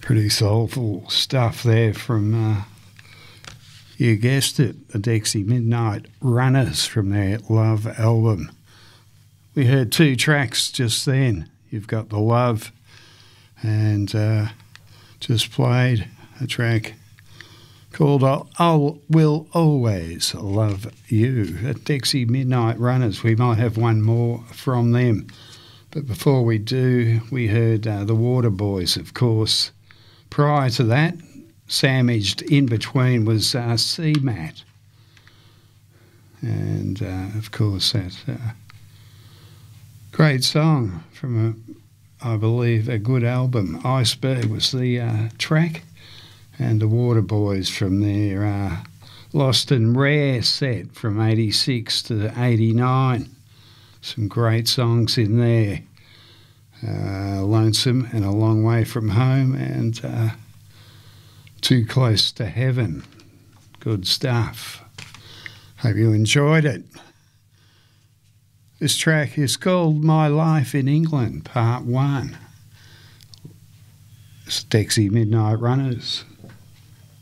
Pretty soulful stuff there from, you guessed it, the Dexy Midnight Runners from their Love album. We heard two tracks just then. You've got The Love and just played a track called I Will Always Love You at Dexy Midnight Runners. We might have one more from them. But before we do, we heard the Waterboys, of course. Prior to that, sandwiched in between was CMAT. And, of course, that great song from, I believe, a good album. Iceberg was the track. And the Waterboys from their Lost and Rare set from 86 to 89. Some great songs in there. Lonesome and A Long Way From Home and Too Close to Heaven. Good stuff. Hope you enjoyed it. This track is called My Life in England, Part 1. It's Dexy Midnight Runners.